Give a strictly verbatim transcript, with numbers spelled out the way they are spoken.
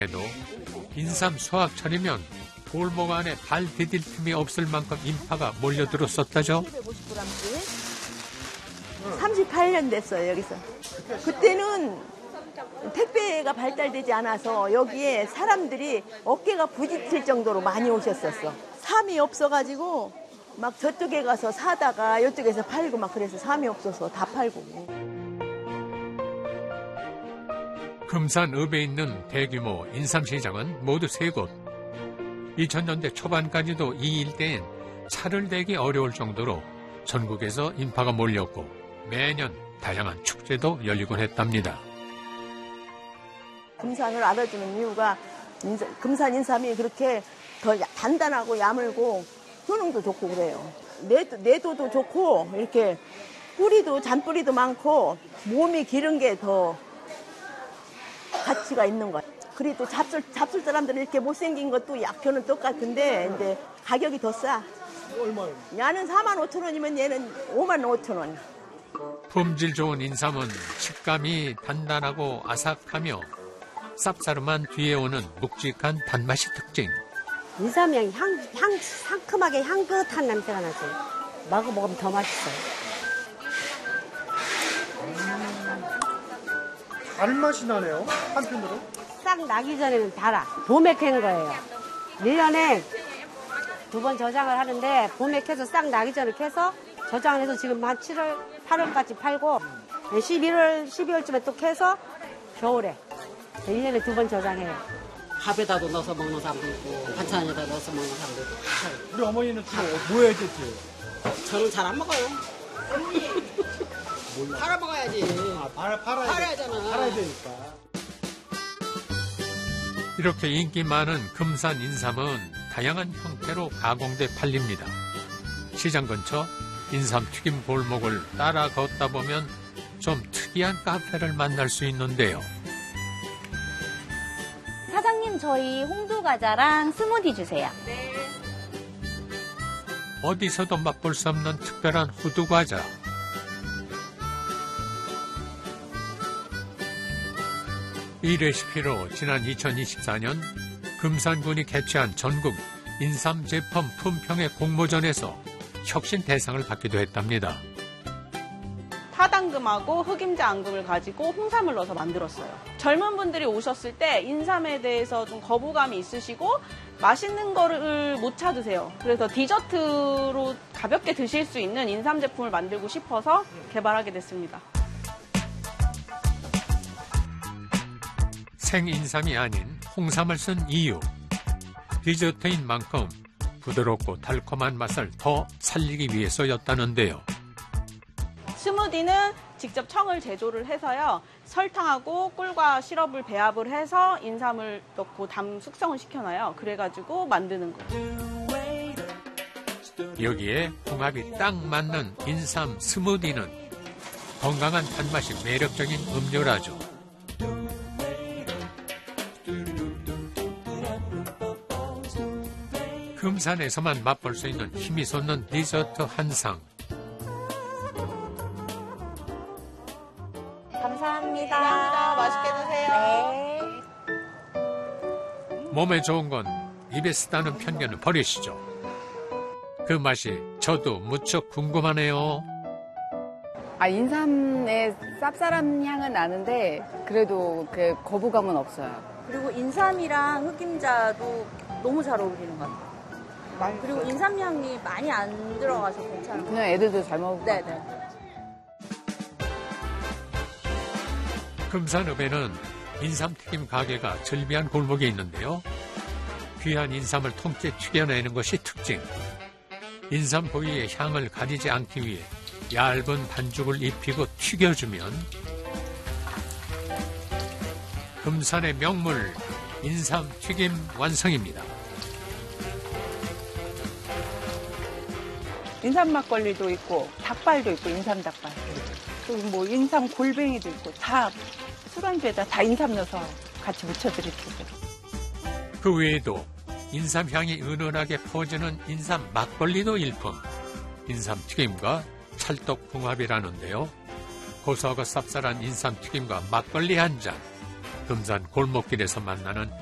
그래도 인삼 수확철이면 골목 안에 발 디딜 틈이 없을 만큼 인파가 몰려들었었다죠. 삼십팔 년 됐어요, 여기서. 그때는 택배가 발달되지 않아서 여기에 사람들이 어깨가 부딪힐 정도로 많이 오셨었어. 삶이 없어가지고 막 저쪽에 가서 사다가 이쪽에서 팔고 막 그래서 삶이 없어서 다 팔고. 금산읍에 있는 대규모 인삼시장은 모두 세 곳. 이천 년대 초반까지도 이 일대엔 차를 대기 어려울 정도로 전국에서 인파가 몰렸고 매년 다양한 축제도 열리곤 했답니다. 금산을 알아주는 이유가 인삼, 금산 인삼이 그렇게 더 단단하고 야물고 효능도 좋고 그래요. 내도, 내도도 좋고 이렇게 뿌리도 잔뿌리도 많고 몸이 기른 게 더 가치가 있는 거야. 그리고 잡술, 잡술 사람들은 이렇게 못생긴 것도 약효는 똑같은데 이제 가격이 더 싸. 얼마예요? 야는 사만 오천 원이면 얘는 오만 오천 원. 품질 좋은 인삼은 식감이 단단하고 아삭하며 쌉싸름한 뒤에 오는 묵직한 단맛이 특징. 인삼이 향, 향, 상큼하게 향긋한 냄새가 나지. 마구 먹으면 더 맛있어요. 다른 맛이 나네요, 한편으로. 싹 나기 전에는 달아. 봄에 캔 거예요. 일 년에 두 번 저장을 하는데 봄에 캐서 싹 나기 전에 캐서 저장을 해서 지금 한 칠월, 팔월까지 팔고 십일월, 십이월쯤에 또 캐서 겨울에 일 년에 두 번 저장해요. 밥에다도 넣어서 먹는 사람도 있고 반찬에다 넣어서 먹는 사람도 있고. 우리 어머니는 주로 뭐 해야 되지? 저는 잘 안 먹어요. 몰라. 팔아 먹어야지. 아, 팔아, 팔아야 팔아야잖아. 팔아야 되니까. 이렇게 인기 많은 금산 인삼은 다양한 형태로 가공돼 팔립니다. 시장 근처 인삼 튀김 골목을 따라 걷다 보면 좀 특이한 카페를 만날 수 있는데요. 사장님, 저희 홍두과자랑 스무디 주세요. 네. 어디서도 맛볼 수 없는 특별한 호두과자. 이 레시피로 지난 이천이십사 년 금산군이 개최한 전국 인삼 제품 품평회 공모전에서 혁신 대상을 받기도 했답니다. 타당금하고 흑임자 앙금을 가지고 홍삼을 넣어서 만들었어요. 젊은 분들이 오셨을 때 인삼에 대해서 좀 거부감이 있으시고 맛있는 거를 못 찾으세요. 그래서 디저트로 가볍게 드실 수 있는 인삼 제품을 만들고 싶어서 개발하게 됐습니다. 생인삼이 아닌 홍삼을 쓴 이유. 디저트인 만큼 부드럽고 달콤한 맛을 더 살리기 위해서였다는데요. 스무디는 직접 청을 제조를 해서요. 설탕하고 꿀과 시럽을 배합을 해서 인삼을 넣고 담 숙성을 시켜놔요. 그래가지고 만드는 거예요. 여기에 궁합이 딱 맞는 인삼 스무디는 건강한 단맛이 매력적인 음료라죠. 금산에서만 맛볼 수 있는 힘이 솟는 디저트 한 상. 감사합니다. 감사합니다. 맛있게 드세요. 네. 몸에 좋은 건 입에 쓰다는 편견을 버리시죠. 그 맛이 저도 무척 궁금하네요. 아, 인삼의 쌉쌀한 향은 나는데 그래도 그 거부감은 없어요. 그리고 인삼이랑 흑임자도 너무 잘 어울리는 것 같아요. 그리고 인삼향이 많이 안 들어가서 괜찮은 것 같아요. 그냥 애들도 잘 먹을 것 네네. 같아요. 금산읍에는 인삼튀김 가게가 즐비한 골목이 있는데요. 귀한 인삼을 통째 튀겨내는 것이 특징. 인삼 부위의 향을 가리지 않기 위해 얇은 반죽을 입히고 튀겨주면 금산의 명물 인삼튀김 완성입니다. 인삼 막걸리도 있고 닭발도 있고 인삼 닭발 그리고 뭐 인삼 골뱅이도 있고 다 술안주에다 다 인삼 넣어서 같이 무쳐드릴게요. 그 외에도 인삼향이 은은하게 퍼지는 인삼 막걸리도 일품. 인삼튀김과 찰떡궁합이라는데요. 고소하고 쌉쌀한 인삼튀김과 막걸리 한 잔. 금산 골목길에서 만나는